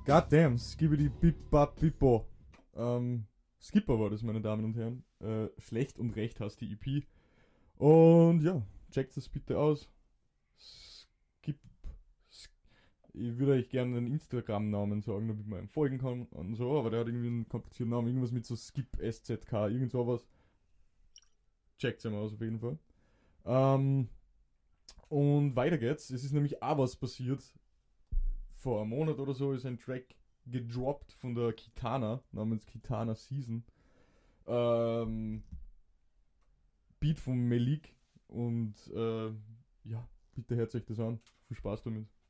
Goddamn, Skibidi Bip Bippo. Skipper war das, meine Damen und Herren. Schlecht und Recht heißt die EP. Und ja, checkt das bitte aus. Skip. Ich würde euch gerne einen Instagram-Namen sagen, damit man ihm folgen kann und so, aber der hat irgendwie einen komplizierten Namen, irgendwas mit so Skip SZK, irgend sowas. Checkt's einmal aus auf jeden Fall. Ähm, und weiter geht's. Es ist nämlich auch was passiert. Vor einem Monat oder so ist ein Track gedroppt von der Kitana, namens Kitana Season. Ähm, Beat von Melik und ja, bitte hört euch das an. Viel Spaß damit.